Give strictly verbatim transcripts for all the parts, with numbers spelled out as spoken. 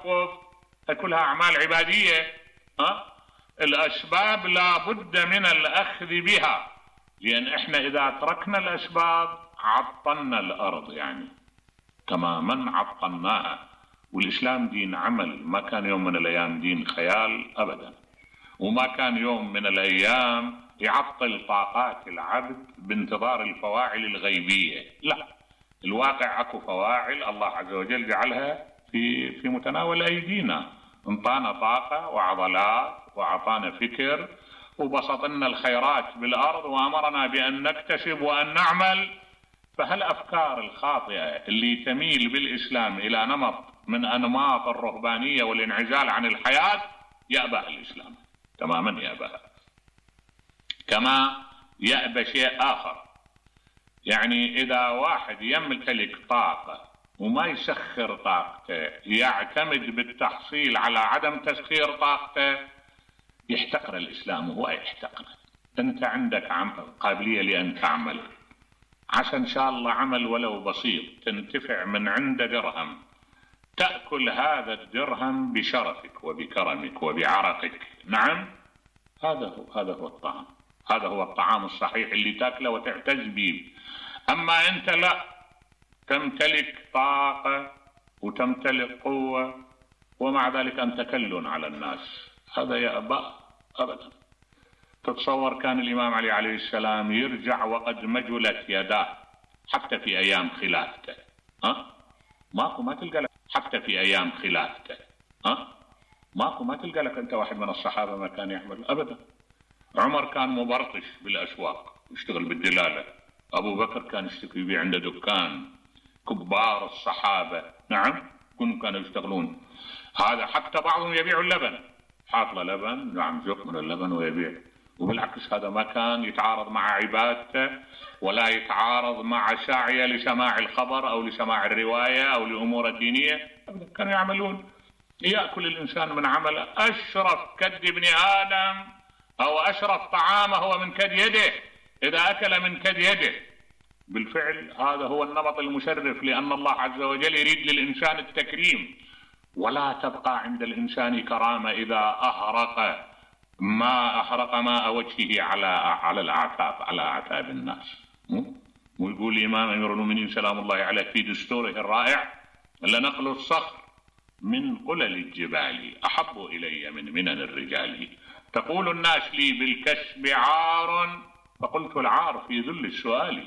التوقف، كلها أعمال عبادية. ها؟ الأسباب لا بد من الأخذ بها، لأن إحنا إذا تركنا الأسباب عطلنا الأرض، يعني تماما عطلناها. والإسلام دين عمل، ما كان يوم من الأيام دين خيال أبدا، وما كان يوم من الأيام يعطل طاقات العبد بانتظار الفواعل الغيبية. لا، الواقع اكو فواعل الله عز وجل جعلها في في متناول أيدينا، انطانا طاقة وعضلات وأعطانا فكر وبسط لنا الخيرات بالأرض وأمرنا بأن نكتسب وأن نعمل. فهالأفكار الخاطئة اللي تميل بالإسلام إلى نمط من أنماط الرهبانية والانعزال عن الحياة يأبى الإسلام تماما، يأبى. كما يأبى شيء آخر، يعني إذا واحد يمتلك طاقة وما يسخر طاقته، يعتمد بالتحصيل على عدم تسخير طاقته، يحتقر الإسلام وهو يحتقر. أنت عندك قابلية لأن تعمل، عسى إن شاء الله عمل ولو بسيط تنتفع من عند درهم، تأكل هذا الدرهم بشرفك وبكرمك وبعرقك. نعم، هذا هو هذا هو الطعام، هذا هو الطعام الصحيح اللي تأكله وتعتز به. أما أنت لا، تمتلك طاقة وتمتلك قوة ومع ذلك أنت كل على الناس، هذا يأبى أبدا. تتصور كان الإمام علي عليه السلام يرجع وقد مجلت يداه حتى في أيام خلافته. ها؟ ماكو ما تلقى لك حتى في أيام خلافته. ها؟ ماكو ما تلقى لك أنت واحد من الصحابة ما كان يعمل أبدا. عمر كان مبرطش بالأسواق يشتغل بالدلالة، أبو بكر كان يشتكي يبيع عنده دكان، كبار الصحابة نعم كلهم كانوا يشتغلون. هذا حتى بعضهم يبيع اللبن، حاط له لبن نعم جوق من اللبن ويبيع. وبالعكس هذا ما كان يتعارض مع عبادته ولا يتعارض مع سعيه لسماع الخبر أو لسماع الرواية أو لأمور الدينية، كانوا يعملون. يأكل الإنسان من عمله، أشرف كد ابن آدم أو أشرف طعامه هو من كد يده، إذا أكل من كد يده. بالفعل هذا هو النمط المشرف، لأن الله عز وجل يريد للإنسان التكريم، ولا تبقى عند الإنسان كرامة إذا أحرق ما أحرق ماء وجهه على على الأعتاب على أعتاب الناس. ويقول الإمام أمير المؤمنين سلام الله عليه في دستوره الرائع: لنقل الصخر من قلل الجبال أحب إلي من منن الرجال. تقول الناس لي بالكسب عار، فقلت العار في ذل السؤال.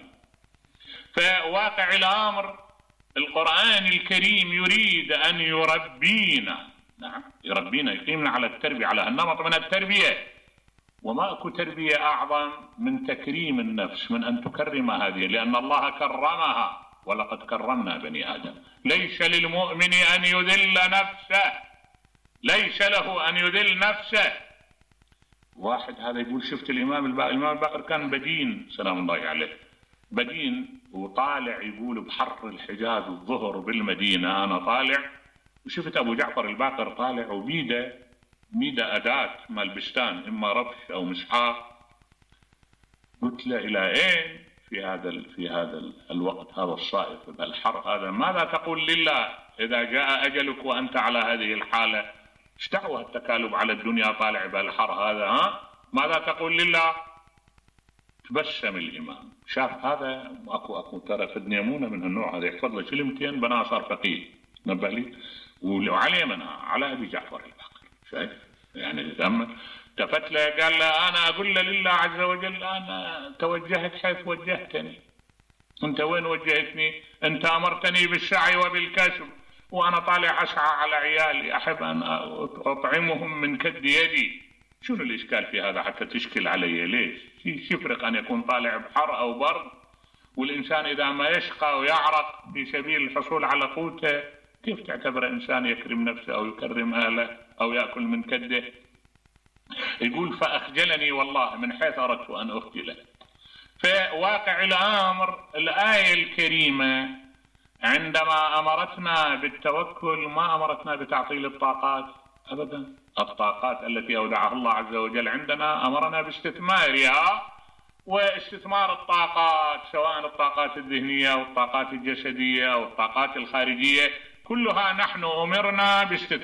فواقع الأمر القرآن الكريم يريد أن يربينا، نعم يربينا، يقيمنا على التربية، على النمط من التربية. وما أكو تربية أعظم من تكريم النفس، من أن تكرم هذه، لأن الله كرمها ولقد كرمنا بني آدم. ليس للمؤمن أن يذل نفسه، ليس له أن يذل نفسه. واحد هذا يقول شفت الإمام الباقر، الإمام الباقر كان بدين سلام الله عليه، بدين وطالع يقول بحر الحجاز الظهر بالمدينة أنا طالع وشفت أبو جعفر الباقر طالع وبيده ميده أداة مال بستان، إما رفش أو مسحاق. قلت له إلى أين في هذا في هذا الوقت هذا الصائف بالحر هذا؟ ماذا تقول لله إذا جاء أجلك وأنت على هذه الحالة؟ ايش دعوة التكالب على الدنيا طالع بالحر هذا؟ ها ماذا تقول لله؟ تبسم الإمام، شاف هذا أكو أكو ترى في النيمونة من النوع هذا يحفظ له كلمتين بنا صار فقيه، نبه لي وعليه منها على أبي جعفر الباقر. شايف يعني الأمر تفت له قال له أنا أقول له لله عز وجل أنا توجهت حيث وجهتني، أنت وين وجهتني؟ أنت أمرتني بالسعي وبالكسب وأنا طالع أسعى على عيالي، أحب أن أطعمهم من كد يدي. شنو الإشكال في هذا حتى تشكل علي؟ ليش؟ يفرق أن يكون طالع بحر أو برد؟ والإنسان إذا ما يشقى ويعرق في سبيل الحصول على قوته كيف تعتبر إنسان يكرم نفسه أو يكرم أهله أو يأكل من كده؟ يقول فأخجلني والله من حيث أردت أن أخجله. فواقع الأمر الآية الكريمة عندما أمرتنا بالتوكل ما أمرتنا بتعطيل الطاقات أبدا. الطاقات التي أودعها الله عز وجل عندنا أمرنا باستثمارها، واستثمار الطاقات سواء الطاقات الذهنية أو الطاقات الجسدية أو الطاقات الخارجية كلها نحن أمرنا باستثمارها.